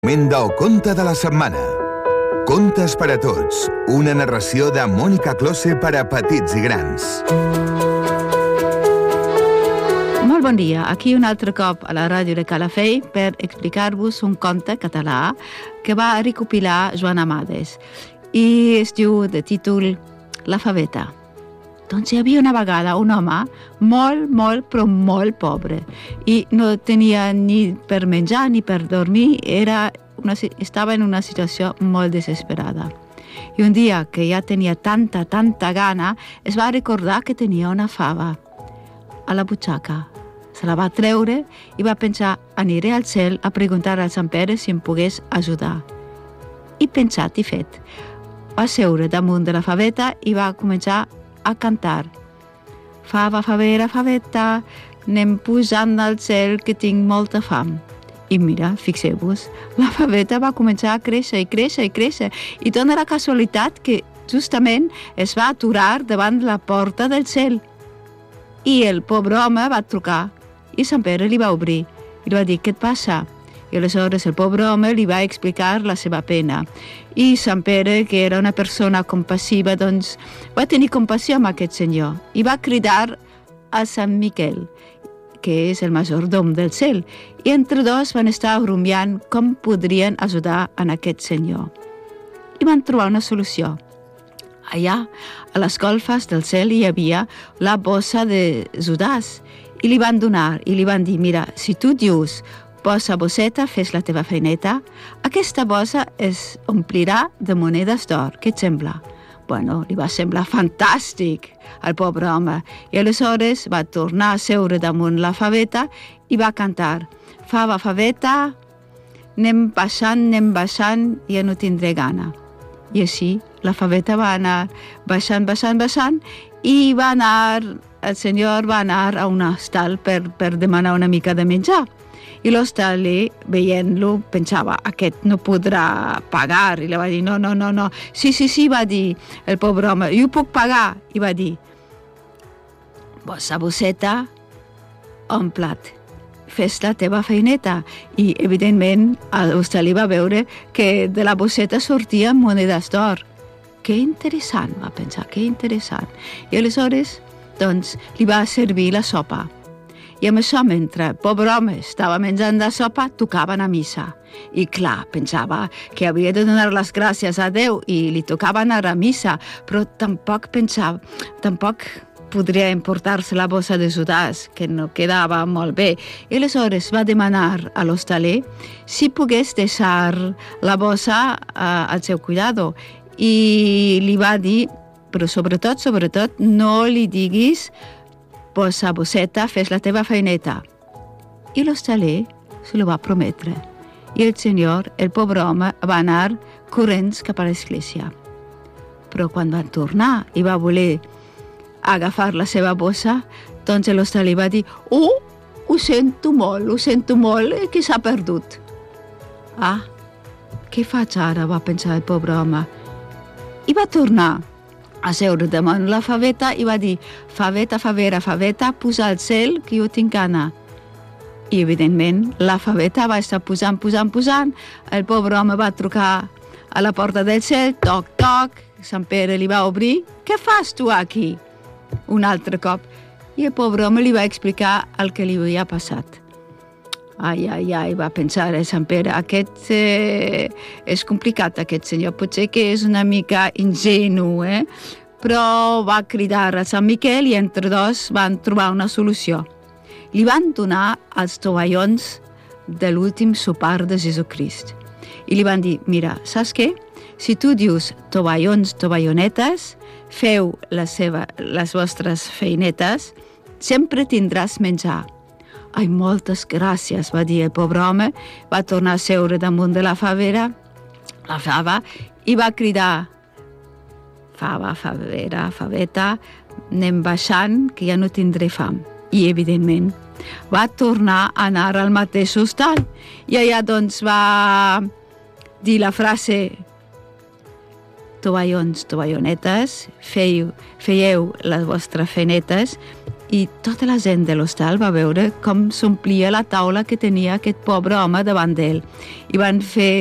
Moment del conte de la setmana. Contes per a tots. Una narració de Mònica Close per a petits i grans. Molt bon dia. Aquí un altre cop a la ràdio de Calafell per explicar-vos un conte català que va recopilar Joan Amades i es diu de títol La faveta. Doncs hi havia una vegada un home molt, però molt pobre i no tenia ni per menjar ni per dormir, estava en una situació molt desesperada. I un dia que ja tenia tanta gana, es va recordar que tenia una fava a la butxaca. Se la va treure i va pensar, aniré al cel a preguntar al Sant Pere si em pogués ajudar. I pensat i fet. Va seure damunt de la faveta i va començar a cantar. Fava, favera, faveta, anem pujant al cel que tinc molta fam. I mira, fixeu-vos, la faveta va començar a créixer i dona la casualitat que justament es va aturar davant la porta del cel. I el pobre home va trucar i Sant Pere li va obrir i li va dir, què et passa? I aleshores el pobre home li va explicar la seva pena. I Sant Pere, que era una persona compassiva, doncs va tenir compassió amb aquest senyor i va cridar a Sant Miquel, que és el majordom del cel, i entre dos van estar rumiant com podrien ajudar en aquest senyor. I van trobar una solució. Allà, a les golfes del cel, hi havia la bossa de Judas i li van donar i li van dir, mira, si tu dius bossa, bosseta, fes la teva feineta, aquesta bossa es omplirà de monedes d'or. Què et sembla? Bueno, li va semblar fantàstic al pobre home. I aleshores va tornar a seure damunt la faveta i va cantar. Fava, faveta, anem baixant, ja no tindré gana. I així la faveta va anar baixant i el senyor va anar a un hostal per demanar una mica de menjar. I l'hostaler, veient-lo, pensava, aquest no podrà pagar. I li va dir, no. Sí, va dir el pobre home, jo puc pagar. I va dir, bossa, bosseta, ompla't, fes la teva feineta. I, evidentment, l'hostaler va veure que de la bosseta sortien monedes d'or. Que interessant, va pensar, que interessant. I aleshores, doncs, li va servir la sopa. I amb això, mentre el pobre home estava menjant la sopa, tocaven a missa. I clar, pensava que havia de donar les gràcies a Déu i li tocava anar a missa, però tampoc podria emportar-se la bossa de Judas, que no quedava molt bé. I aleshores va demanar a l'hostaler si pogués deixar la bossa al seu cuidado. I li va dir, però sobretot, no li diguis bossa, bosseta, fes la teva feineta. I l'hostaler se lo va prometre. I el senyor, el pobre home, va anar corrents cap a l'església. Però quan va tornar i va voler agafar la seva bossa, doncs l'hostaler va dir, ho sento molt, que s'ha perdut. Què faig ara? Va pensar el pobre home. I va tornar a seure damunt la faveta i va dir, faveta, favera, faveta, puja al cel, que jo tinc gana. I, evidentment, la faveta va estar pujant. El pobre home va trucar a la porta del cel, toc, Sant Pere li va obrir. Què fas tu aquí? Un altre cop. I el pobre home li va explicar el que li havia passat. Ai, va pensar el Sant Pere, aquest és complicat, aquest senyor, potser que és una mica ingenu, però va cridar a Sant Miquel i entre dos van trobar una solució. Li van donar els tovallons de l'últim sopar de Jesucrist. I li van dir, mira, saps què? Si tu dius tovallons, tovallonetes, feu les vostres feinetes, sempre tindràs menjar. Ai, moltes gràcies, va dir el pobre home, va tornar a seure damunt de la fava, i va cridar, fava, favera, faveta, anem baixant, que ja no tindré fam. I, evidentment, va tornar a anar al mateix hostal. I allà, doncs, va dir la frase, tovallons, tovallonetes, feieu les vostres feinetes, i tota la gent de l'hostal va veure com s'omplia la taula que tenia aquest pobre home davant d'ell. I van fer